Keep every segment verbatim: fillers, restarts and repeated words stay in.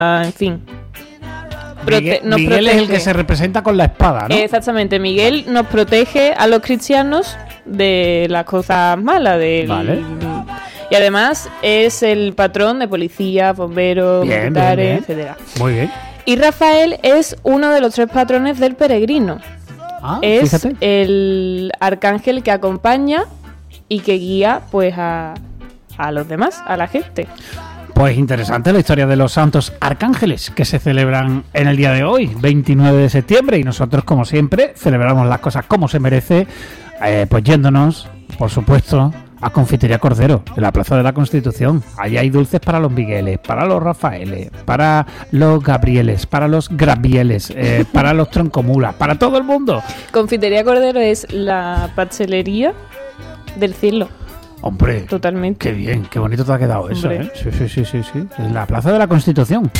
en fin. Prote- Miguel, Miguel es el que se representa con la espada, ¿no? Exactamente, Miguel nos protege a los cristianos de las cosas malas, del... Vale. Y además es el patrón de policías, bomberos, bien, militares, bien, bien. etcétera. Muy bien. Y Rafael es uno de los tres patrones del peregrino. Ah, es fíjate. el arcángel que acompaña y que guía pues a, a los demás, a la gente. Pues interesante la historia de los santos arcángeles que se celebran en el día de hoy, veintinueve de septiembre, y nosotros, como siempre, celebramos las cosas como se merece, eh, pues yéndonos, por supuesto, a Confitería Cordero, en la Plaza de la Constitución. Allí hay dulces para los Migueles, para los Rafaeles, para los Gabrieles, para los Grabieles, eh, para los Troncomulas, para todo el mundo. Confitería Cordero es la pastelería del cielo. Hombre, totalmente. Qué bien, qué bonito te ha quedado eso, Hombre. ¿eh? Sí, sí, sí, sí, sí. En la Plaza de la Constitución.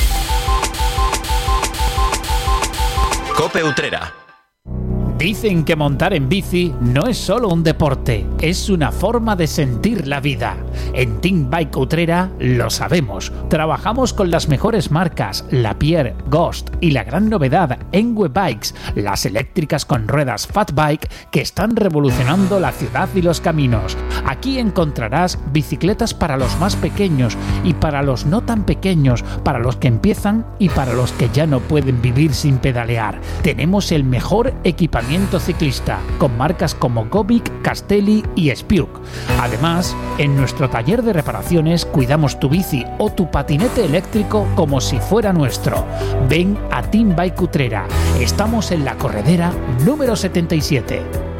Cope Utrera. Dicen que montar en bici no es solo un deporte, es una forma de sentir la vida. En Team Bike Utrera lo sabemos. Trabajamos con las mejores marcas, Lapierre, Ghost y la gran novedad, Enwe Bikes, las eléctricas con ruedas Fat Bike que están revolucionando la ciudad y los caminos. Aquí encontrarás bicicletas para los más pequeños y para los no tan pequeños, para los que empiezan y para los que ya no pueden vivir sin pedalear. Tenemos el mejor equipamiento ciclista, con marcas como Gobic, Castelli y Spiuk. Además, en nuestro taller de reparaciones cuidamos tu bici o tu patinete eléctrico como si fuera nuestro. Ven a Team Bike Utrera. Estamos en la corredera número setenta y siete.